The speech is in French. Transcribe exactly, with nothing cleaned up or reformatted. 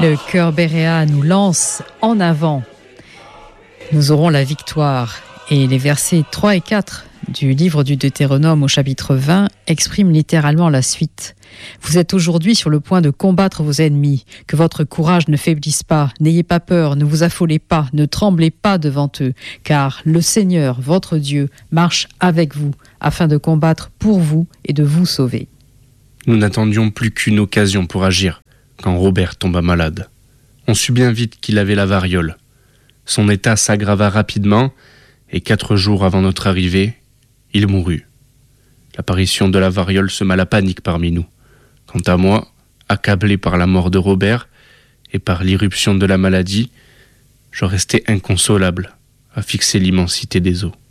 Le chœur Béréa nous lance en avant. Nous aurons la victoire. Et les versets trois et quatre du livre du Deutéronome au chapitre vingt expriment littéralement la suite. Vous êtes aujourd'hui sur le point de combattre vos ennemis. Que votre courage ne faiblisse pas. N'ayez pas peur, ne vous affolez pas, ne tremblez pas devant eux. Car le Seigneur, votre Dieu, marche avec vous afin de combattre pour vous et de vous sauver. Nous n'attendions plus qu'une occasion pour agir quand Robert tomba malade. On sut bien vite qu'il avait la variole. Son état s'aggrava rapidement et quatre jours avant notre arrivée, il mourut. L'apparition de la variole sema la panique parmi nous. Quant à moi, accablé par la mort de Robert et par l'irruption de la maladie, je restais inconsolable à fixer l'immensité des eaux.